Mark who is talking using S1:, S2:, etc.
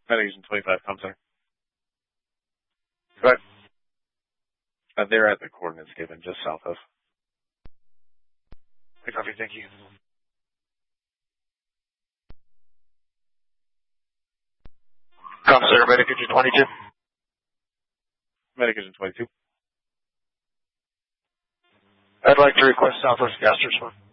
S1: Medication 25, com center.
S2: Go ahead.
S1: They're at the coordinates given, just south of.
S2: Okay, copy, thank you. Com center, Medication 22.
S1: Medication 22.
S2: I'd like to request Southwest Gas Response.